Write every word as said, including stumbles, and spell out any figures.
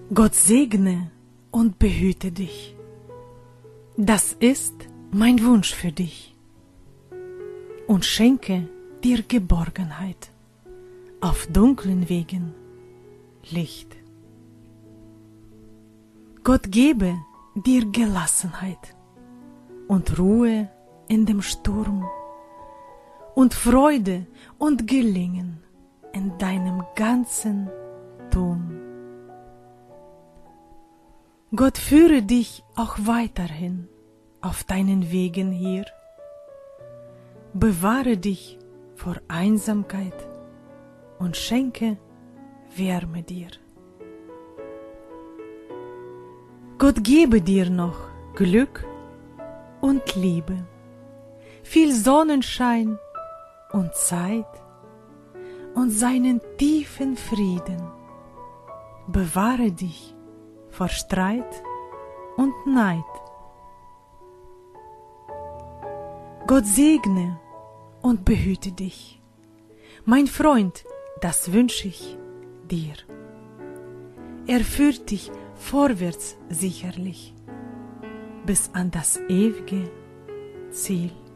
Gott segne und behüte dich. Das ist mein Wunsch für dich. Und schenke dir Geborgenheit, auf dunklen Wegen Licht. Gott gebe dir Gelassenheit und Ruhe in dem Sturm und Freude und Gelingen in deinem ganzen Tun. Gott führe dich auch weiterhin auf deinen Wegen hier. Bewahre dich vor Einsamkeit und schenke Wärme dir. Gott gebe dir noch Glück und Liebe, viel Sonnenschein und Zeit und seinen tiefen Frieden. Bewahre dich vor Streit und Neid. Gott segne und behüte dich. Mein Freund, das wünsche ich dir. Er führt dich vorwärts sicherlich bis an das ewige Ziel.